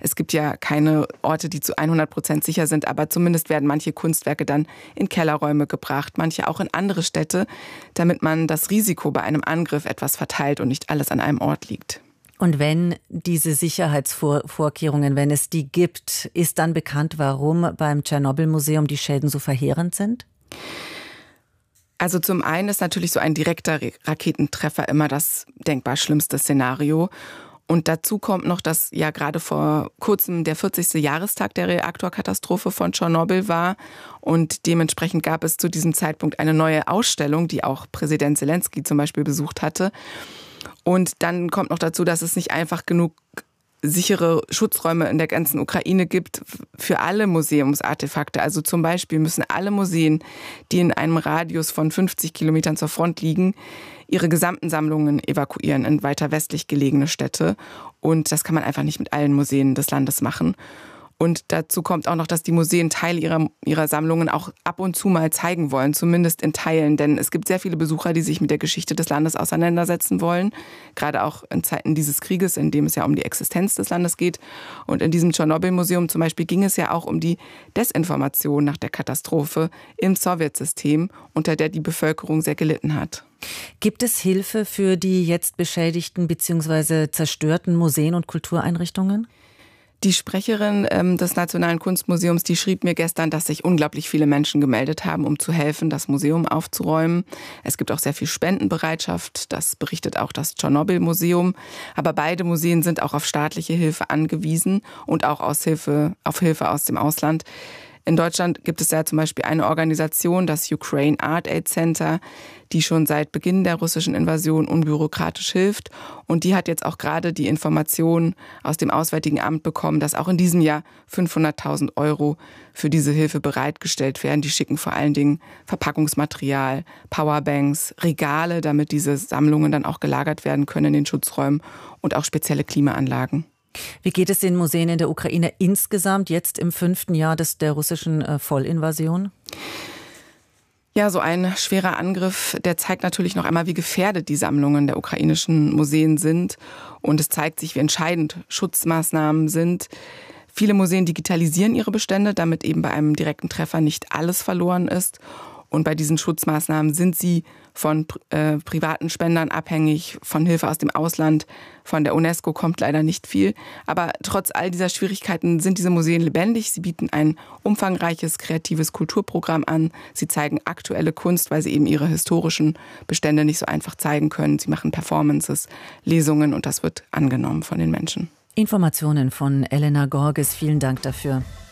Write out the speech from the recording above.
Es gibt ja keine Orte, die zu 100% sicher sind, aber zumindest werden manche Kunstwerke dann in Kellerräume gebracht, manche auch in andere Städte, damit man das Risiko bei einem Angriff etwas verteilt und nicht alles an einem Ort liegt. Und wenn diese Sicherheitsvorkehrungen, wenn es die gibt, ist dann bekannt, warum beim Tschernobyl-Museum die Schäden so verheerend sind? Also zum einen ist natürlich so ein direkter Raketentreffer immer das denkbar schlimmste Szenario. Und dazu kommt noch, dass ja gerade vor kurzem der 40. Jahrestag der Reaktorkatastrophe von Tschernobyl war. Und dementsprechend gab es zu diesem Zeitpunkt eine neue Ausstellung, die auch Präsident Selenskyj zum Beispiel besucht hatte. Und dann kommt noch dazu, dass es nicht einfach genug sichere Schutzräume in der ganzen Ukraine gibt für alle Museumsartefakte. Also zum Beispiel müssen alle Museen, die in einem Radius von 50 Kilometern zur Front liegen, ihre gesamten Sammlungen evakuieren in weiter westlich gelegene Städte. Und das kann man einfach nicht mit allen Museen des Landes machen. Und dazu kommt auch noch, dass die Museen Teil ihrer Sammlungen auch ab und zu mal zeigen wollen, zumindest in Teilen. Denn es gibt sehr viele Besucher, die sich mit der Geschichte des Landes auseinandersetzen wollen. Gerade auch in Zeiten dieses Krieges, in dem es ja um die Existenz des Landes geht. Und in diesem Tschernobyl-Museum zum Beispiel ging es ja auch um die Desinformation nach der Katastrophe im Sowjetsystem, unter der die Bevölkerung sehr gelitten hat. Gibt es Hilfe für die jetzt beschädigten bzw. zerstörten Museen und Kultureinrichtungen? Die Sprecherin des Nationalen Kunstmuseums, die schrieb mir gestern, dass sich unglaublich viele Menschen gemeldet haben, um zu helfen, das Museum aufzuräumen. Es gibt auch sehr viel Spendenbereitschaft, das berichtet auch das Tschernobyl-Museum. Aber beide Museen sind auch auf staatliche Hilfe angewiesen und auch auf Hilfe aus dem Ausland. In Deutschland gibt es ja zum Beispiel eine Organisation, das Ukraine Art Aid Center, die schon seit Beginn der russischen Invasion unbürokratisch hilft. Und die hat jetzt auch gerade die Information aus dem Auswärtigen Amt bekommen, dass auch in diesem Jahr 500.000 € für diese Hilfe bereitgestellt werden. Die schicken vor allen Dingen Verpackungsmaterial, Powerbanks, Regale, damit diese Sammlungen dann auch gelagert werden können in den Schutzräumen und auch spezielle Klimaanlagen. Wie geht es den Museen in der Ukraine insgesamt jetzt im 5. Jahr der russischen Vollinvasion? Ja, so ein schwerer Angriff, der zeigt natürlich noch einmal, wie gefährdet die Sammlungen der ukrainischen Museen sind. Und es zeigt sich, wie entscheidend Schutzmaßnahmen sind. Viele Museen digitalisieren ihre Bestände, damit eben bei einem direkten Treffer nicht alles verloren ist. Und bei diesen Schutzmaßnahmen sind sie von privaten Spendern abhängig, von Hilfe aus dem Ausland. Von der UNESCO kommt leider nicht viel. Aber trotz all dieser Schwierigkeiten sind diese Museen lebendig. Sie bieten ein umfangreiches, kreatives Kulturprogramm an. Sie zeigen aktuelle Kunst, weil sie eben ihre historischen Bestände nicht so einfach zeigen können. Sie machen Performances, Lesungen und das wird angenommen von den Menschen. Informationen von Elena Gorges. Vielen Dank dafür.